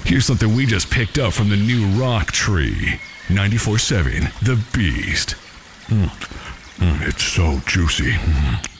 Here's something we just picked up from the new rock tree. 94.7 The Beast. It's so juicy.